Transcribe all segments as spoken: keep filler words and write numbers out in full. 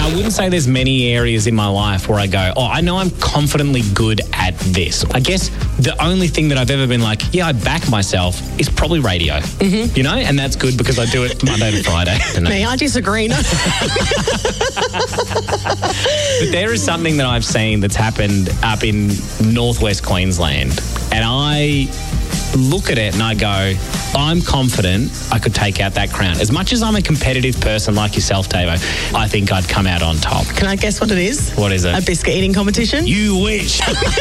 I wouldn't say there's many areas in my life where I go, oh, I know I'm confidently good at this. I guess the only thing that I've ever been like, yeah, I back myself is probably radio. Mm-hmm. You know, and that's good because I do it Monday to Friday. Me, I disagree. No. But there is something that I've seen that's happened up in northwest Queensland, and I look at it and I go, I'm confident I could take out that crown. As much as I'm a competitive person like yourself, Tavo, I think I'd come out on top. Can I guess what it is? What is it? A biscuit eating competition? You wish.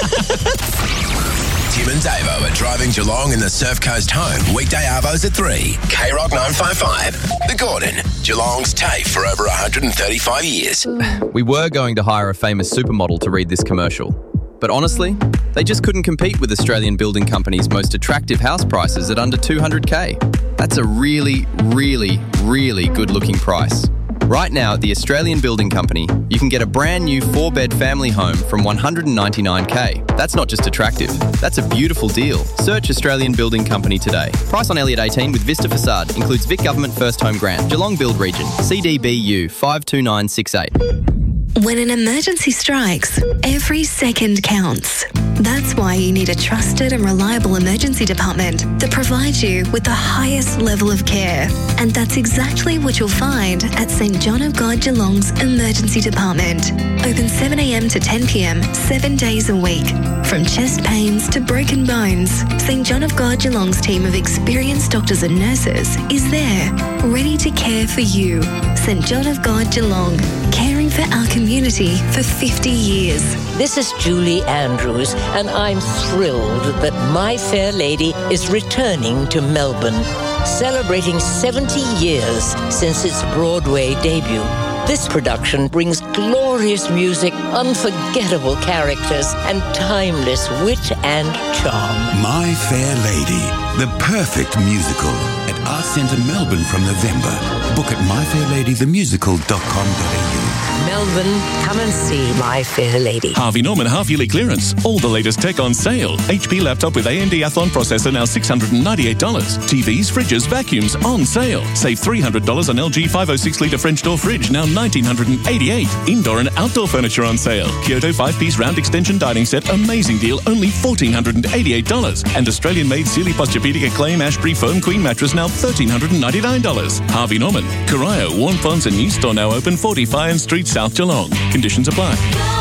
Tim and Davo are driving Geelong in the Surf Coast home. Weekday arvos at three. K Rock nine five five. The Gordon. Geelong's TAFE for over one hundred thirty-five years. We were going to hire a famous supermodel to read this commercial. But honestly, they just couldn't compete with Australian building companies' most attractive house prices at under two hundred K. That's a really, really, really good-looking price. Right now at the Australian Building Company, you can get a brand new four-bed family home from one hundred ninety-nine K. That's not just attractive, that's a beautiful deal. Search Australian Building Company today. Price on Elliott eighteen with Vista Facade. Includes Vic Government First Home Grant. Geelong Build Region. C D B U five two nine six eight. When an emergency strikes, every second counts. That's why you need a trusted and reliable emergency department that provides you with the highest level of care. And that's exactly what you'll find at St John of God Geelong's Emergency Department. Open seven a m to ten p m, seven days a week. From chest pains to broken bones, St John of God Geelong's team of experienced doctors and nurses is there, ready to care for you. St John of God Geelong, caring for our community for fifty years. This is Julie Andrews, and I'm thrilled that My Fair Lady is returning to Melbourne, celebrating seventy years since its Broadway debut. This production brings glorious music, unforgettable characters, and timeless wit and charm. My Fair Lady, the perfect musical at Arts Centre Melbourne from November. Book at my fair lady the musical dot com dot a u. Melbourne, come and see My Fair Lady. Harvey Norman half-yearly clearance. All the latest tech on sale. H P laptop with A M D Athlon processor now six hundred ninety-eight dollars. T Vs, fridges, vacuums on sale. Save three hundred dollars on L G five oh six litre French door fridge, now one thousand nine hundred eighty-eight dollars. Indoor and outdoor furniture on sale. Kyoto five-piece round extension dining set, amazing deal, only one thousand four hundred eighty-eight dollars. And Australian-made Sealy Posturepedic Acclaim Ashbury Foam Queen mattress, now one thousand three hundred ninety-nine dollars. Harvey Norman, Corio, Warnfonts and new store now open, forty Fyne Street, South Geelong. Conditions apply.